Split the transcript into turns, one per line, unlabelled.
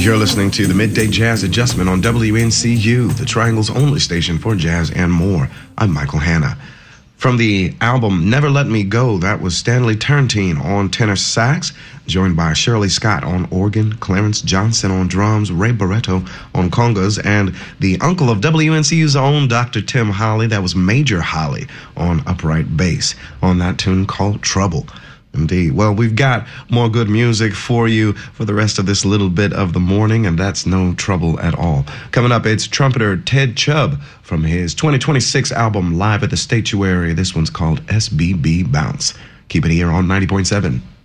You're listening to the Midday Jazz Adjustment on WNCU, the Triangle's only station for jazz and more. I'm Michael Hanna. From the album Never Let Me Go, that was Stanley Turrentine on tenor sax, joined by Shirley Scott on organ, Clarence Johnson on drums, Ray Barretto on congas, and the uncle of WNCU's own Dr. Tim Holly, that was Major Holly on upright bass, on that tune called Trouble. Indeed. Well, we've got more good music for you for the rest of this little bit of the morning, and that's no trouble at all. Coming up, it's trumpeter Ted Chubb from his 2026 album Live at the Statuary. This one's called SBB Bounce. Keep it here on 90.7.